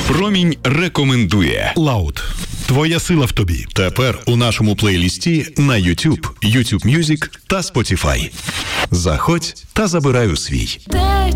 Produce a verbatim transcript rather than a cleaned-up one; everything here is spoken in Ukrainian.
Промінь рекомендує. Лаут. Твоя сила в тобі. Тепер у нашому плейлісті на YouTube, YouTube Music та Spotify. Заходь та забирай у свій.